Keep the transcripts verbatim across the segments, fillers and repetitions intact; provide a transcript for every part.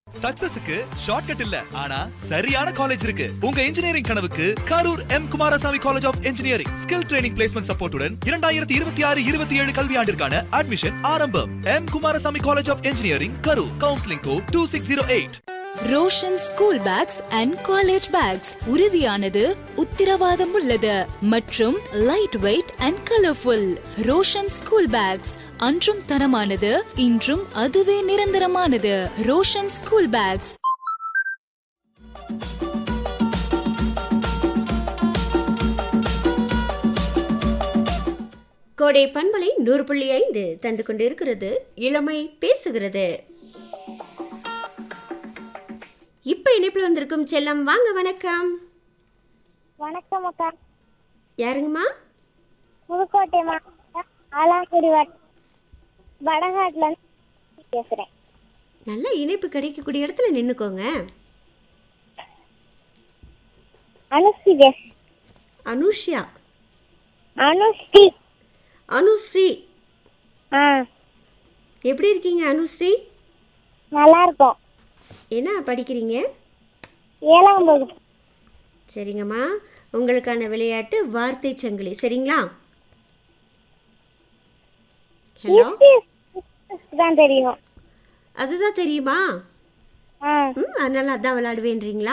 சக்சஸுக்கு shortcut இல்ல, ஆனா சரியான காலேஜ் இருக்கு. உங்க இன்ஜினியரிங் கனவுக்கு Karur M Kumaraswamy college of engineering skill training placement சப்போர்ட்டுடன் இரண்டாயிரத்தி இருபத்தி ஆறு இருபத்தி ஏழு கல்வியாண்டிற்கான அட்மிஷன் ஆரம்பம். M Kumaraswamy college of engineering Karur. Counselling code two six zero eight. Roshan school packs and college bags உறுதியானது, உத்திரவாதம் உள்ளது மற்றும் light weight and colourful. Roshan school packs அன்றும் தரமானது, இன்றும் அதுவே நிரந்தரமானது. Roshan school packs. கோடை பண்பலை நூறு புள்ளி ஐந்து தந்து கொண்டிருக்கிறது இளமை பேசுகிறது. இப்ப இணைப்புல வந்திருக்கும் செல்லம், வாங்க. வணக்கம். வணக்கம் அக்கா. யாருங்கம்மா? புதுக்கோட்டை மாவட்டம் ஆலாங்குடி வடகாட்டுல இருந்து பேசுறேன். நல்ல இணைப்பு கிடைக்கக்கூடிய இடத்துல நின்னுக்கோங்க. அனுஸ்ரீ பேஸ். அனுஷ்யா. அனுஸ்ரீ. அனுஸ்ரீ. ஆ, எப்படி இருக்கீங்க அனுஸ்ரீ? நல்லா இருக்கும். என்ன படிக்கிறீங்க? ஏழாம் வகுப்பு. சரிங்கம்மா, உங்களுக்கான விளையாட்டு வார்த்தை சங்கிலி. சரிங்களா? ஹலோ, தான் தெரியும். அதுதான் தெரியுமா? ஆ, ம் அதனால அதான் விளையாடுவேன்றீங்களா?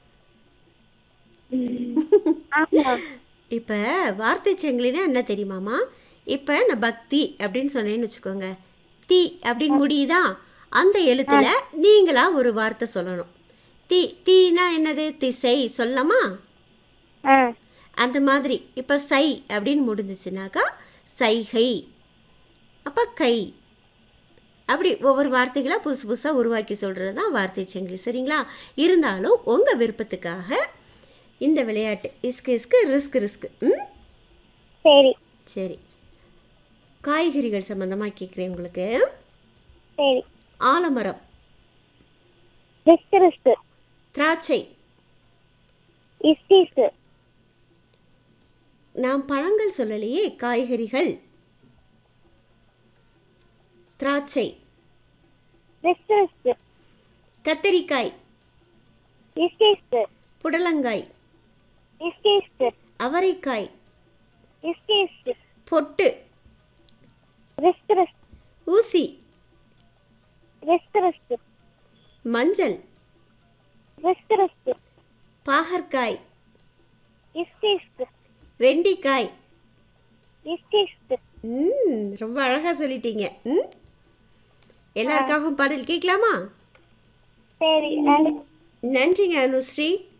ஆமா. இப்போ வார்த்தை சங்கிலினா என்ன தெரியுமாம்மா? இப்போ நான் பக்தி அப்படின்னு சொன்னேன்னு வச்சுக்கோங்க. தி அப்படின்னு முடியுதா? அந்த எழுத்துல நீங்களா ஒரு வார்த்தை சொல்லணும். தி தீனா என்னது? திசை சொல்லலாமா? ஆ, அந்த மாதிரி. இப்போ சை அப்படின்னு முடிஞ்சிச்சுனாக்கா சைகை, அப்போ கை, அப்படி ஒவ்வொரு வார்த்தைகளாக புதுசு புதுசாக உருவாக்கி சொல்கிறது தான் வார்த்தை சங்கிலி. சரிங்களா? இருந்தாலும் உங்கள் விருப்பத்துக்காக இந்த விளையாட்டு இஸ்கு இஸ்கு ரிஸ்க் ரிஸ்க். ம் சரி சரி. காய்கறிகள் சம்மந்தமாக கேட்குறேன் உங்களுக்கு. சரி. ஆலமரம். Risk risk. திராட்சை. இஸ்டிஸ். நாம் பழங்கள் சொல்லலையே, காய்கறிகள். திராட்சை. Risk risk. கத்தரிக்காய். இஸ்டிஸ். புடலங்காய். இஸ்டிஸ். அவரைக்காய். இஸ்டிஸ். பொட்டு. Risk risk. ஊசி. Risk risk. மஞ்சள். Risk risk. பாகற்காய். இஸ்டிஸ். வெண்டிக்காய். இஸ்டிஸ். ம் ரொம்ப அழகாக சொல்லிட்டீங்க. ம் எல்லாருக்காகவும் பாடல் கேட்கலாமா? சரி, நன்றி. நன்றிங்க அனுஸ்ரீ.